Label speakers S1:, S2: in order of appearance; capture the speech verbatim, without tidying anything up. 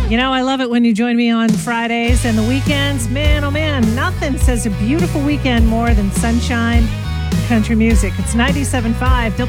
S1: You know, I love it when you join me on Fridays and the weekends. Man, oh man, nothing says a beautiful weekend more than sunshine and country music. It's ninety-seven point five